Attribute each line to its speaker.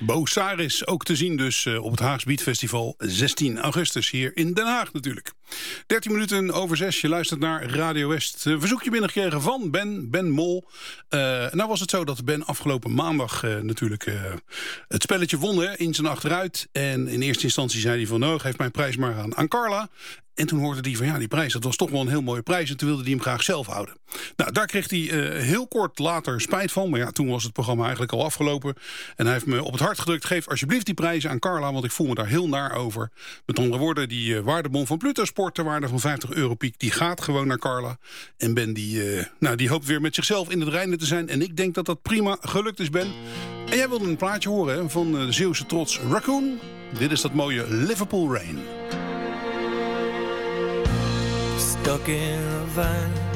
Speaker 1: Bo Saris, ook te zien dus op het Haags Beatfestival 16 augustus hier in Den Haag natuurlijk. 13 minuten over 6, je luistert naar Radio West. Verzoekje binnengekregen van Ben Mol. Nou was het zo dat Ben afgelopen maandag natuurlijk het spelletje won in zijn achteruit. En in eerste instantie zei hij van nou, geef mijn prijs maar aan Carla. En toen hoorde hij van ja, die prijs, dat was toch wel een heel mooie prijs. En toen wilde hij hem graag zelf houden. Nou, daar kreeg hij heel kort later spijt van. Maar ja, toen was het programma eigenlijk al afgelopen. En hij heeft me op het hart gedrukt. Geef alsjeblieft die prijzen aan Carla, want ik voel me daar heel naar over. Met andere woorden, die waardebon van Pluto Sport, ter waarde van €50 piek, die gaat gewoon naar Carla. En Ben, die hoopt weer met zichzelf in het reinen te zijn. En ik denk dat dat prima gelukt is, Ben. En jij wilde een plaatje horen hè, van de Zeeuwse trots Raccoon. Dit is dat mooie Liverpool Rain.
Speaker 2: Stuck in a van,